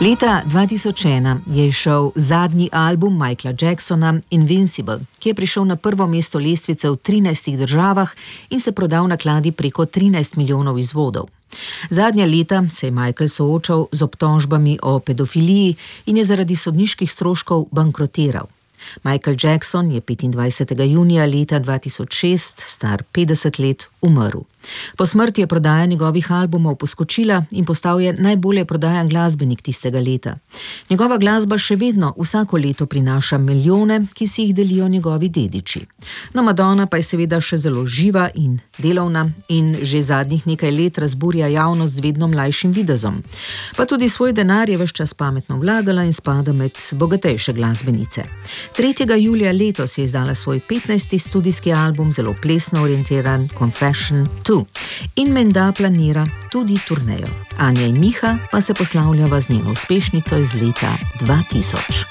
Leta 2001 je izšel zadnji album Michaela Jacksona Invincible, ki je prišel na prvo mesto lestvice v 13 državah in se prodal nakladi preko 13 milijonov izvodov. Zadnja leta se je Michael soočal z obtožbami o pedofiliji in je zaradi sodniških stroškov bankrotiral. Michael Jackson je 25. junija leta 2006, star 50 let, umrl. Po smrti je prodaja njegovih albumov poskočila in postal je najbolje prodajan glasbenik tistega leta. Njegova glasba še vedno vsako leto prinaša milijone, ki si jih delijo njegovi dediči. No, Madonna pa je seveda še zelo živa in delovna in že zadnjih nekaj let razburja javnost z vedno mlajšim videzom. Pa tudi svoj denar je ves čas pametno vlagala in spada med bogatejše glasbenice. 3. julija letos je izdala svoj 15. studijski album, zelo plesno orientiran Confession 2, in menda planira tudi turnejo. Anja in Miha pa se poslavljava z njeno uspešnico iz leta 2000.